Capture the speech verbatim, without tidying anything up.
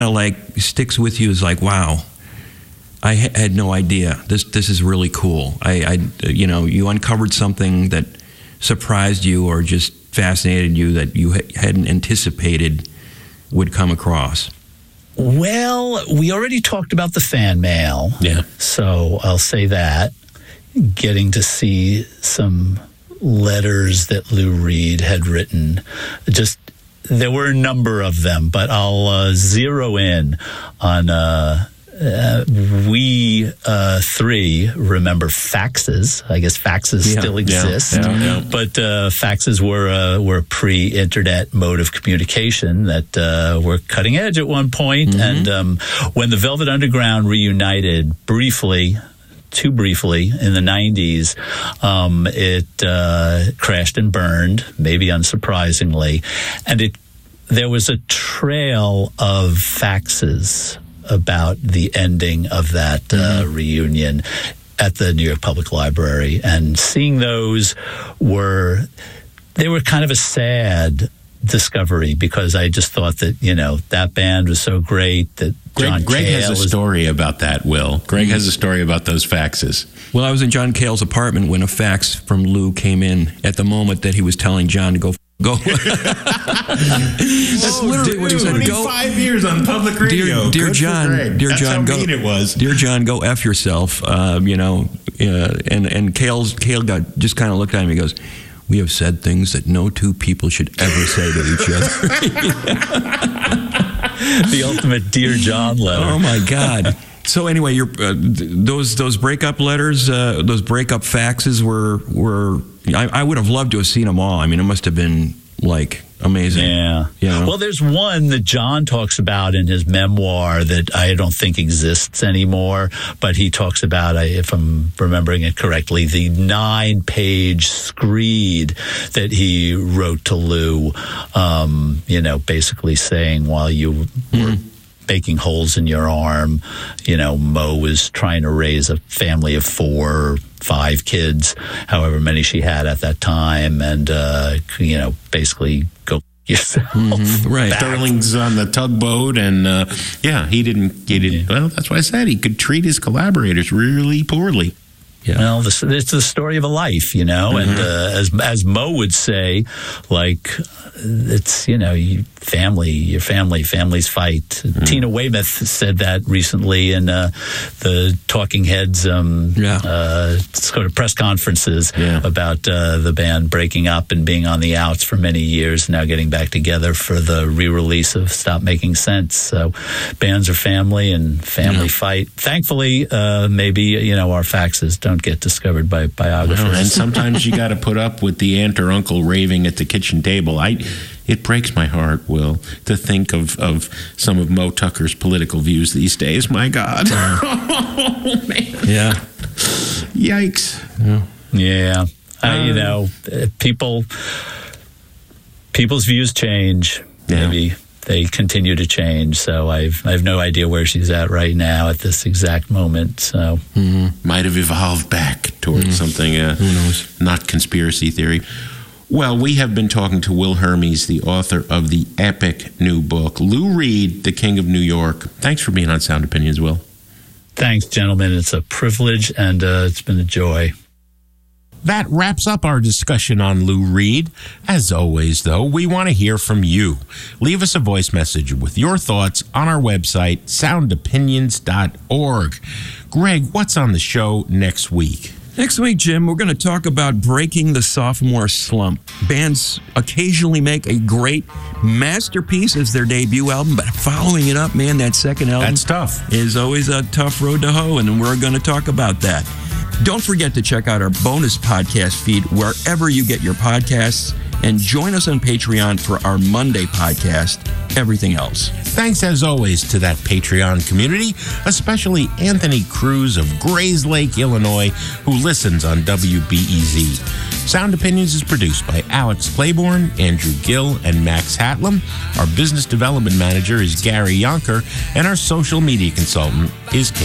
like sticks with you is like, wow, I ha- had no idea. This this is really cool. I, I, you know, you uncovered something that surprised you or just fascinated you that you ha- hadn't anticipated would come across. Well, we already talked about the fan mail. Yeah. So I'll say that. Getting to see some letters that Lou Reed had written, just there were a number of them, but I'll uh, zero in on uh, uh, we uh, three remember faxes. I guess faxes Yeah, still yeah, exist, yeah, yeah. but uh, faxes were uh, were a pre-internet mode of communication that uh, were cutting edge at one point. Mm-hmm. And um, when the Velvet Underground reunited briefly. Too briefly in the nineties, um, it uh, crashed and burned, maybe unsurprisingly, and it there was a trail of faxes about the ending of that uh, mm-hmm. reunion at the New York Public Library, and seeing those were they were kind of a sad discovery because I just thought that, you know, that band was so great that John Greg, Greg Cale has a was, story about that, Will. Greg Mm-hmm. has a story about those faxes. Well, I was in John Cale's apartment when a fax from Lou came in at the moment that he was telling John to go. Go. That's literally what he said. Go. Five years on public radio. Dear, dear Good for John, Greg. dear That's John, how go. mean it was. Dear John, go f yourself. Um, you know, uh, and and Cale's Cale got just kind of looked at him. He goes, "We have said things that no two people should ever say to each other." the ultimate Dear John letter. Oh my God. So anyway, you're, uh, those those breakup letters, uh, those breakup faxes were were. I, I would have loved to have seen them all. I mean, it must have been like amazing. Yeah. You know? Well, there's one that John talks about in his memoir that I don't think exists anymore, but he talks about, if I'm remembering it correctly, the nine-page screed that he wrote to Lou, um, you know, basically saying while you Mm-hmm. were making holes in your arm, you know, Mo was trying to raise a family of four or five kids, however many she had at that time, and, uh, you know, basically go yourself. Mm-hmm. Right. back. Sterling's on the tugboat, and uh, yeah, he didn't. He didn't. Well, that's why I said he could treat his collaborators really poorly. Yeah. Well, this, it's the story of a life, you know, Mm-hmm. and uh, as as Mo would say, like, it's, you know, you, family, your family, families fight. Mm-hmm. Tina Weymouth said that recently in uh, the Talking Heads um, Yeah. uh, sort of press conferences Yeah. about uh, the band breaking up and being on the outs for many years, now getting back together for the re-release of Stop Making Sense. So bands are family and family Yeah. fight. Thankfully, uh, maybe, you know, our faxes don't get discovered by biographers. Well, and sometimes you got to put up with the aunt or uncle raving at the kitchen table. I, it breaks my heart, Will, to think of, of some of Mo Tucker's political views these days. My God. Oh, man. Yeah. Yikes. Yeah. Yeah, I, you know, uh, people, people's views change. Yeah. Maybe they continue to change. So I've I have no idea where she's at right now at this exact moment. So Might have evolved back towards something, uh, Who knows? not conspiracy theory. Well, we have been talking to Will Hermes, the author of the epic new book, Lou Reed, The King of New York. Thanks for being on Sound Opinions, Will. thanks, gentlemen. It's a privilege and uh, it's been a joy. That wraps up our discussion on Lou Reed. As always, though, we want to hear from you. Leave us a voice message with your thoughts on our website, sound opinions dot org. Greg, what's on the show next week? Next week, Jim, we're going to talk about breaking the sophomore slump. Bands occasionally make a great masterpiece as their debut album, but following it up, man, that second album That's tough. is always a tough road to hoe, and we're going to talk about that. Don't forget to check out our bonus podcast feed wherever you get your podcasts, and join us on Patreon for our Monday podcast, Everything Else. Thanks, as always, to that Patreon community, especially Anthony Cruz of Grays Lake, Illinois, who listens on W B E Z. Sound Opinions is produced by Alex Claiborne, Andrew Gill, and Max Hatlam. Our business development manager is Gary Yonker, and our social media consultant is Kate